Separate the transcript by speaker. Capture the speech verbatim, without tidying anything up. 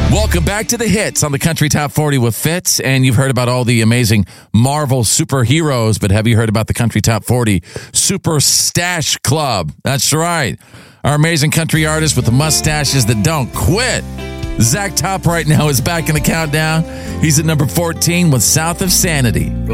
Speaker 1: Welcome back to the hits on the Country Top forty with Fitz. And you've heard about all the amazing Marvel superheroes, but have you heard about the Country Top forty Super Stash Club? That's right. Our amazing country artist with the mustaches that don't quit. Zach Top right now is back in the countdown. He's at number fourteen with South of Sanity.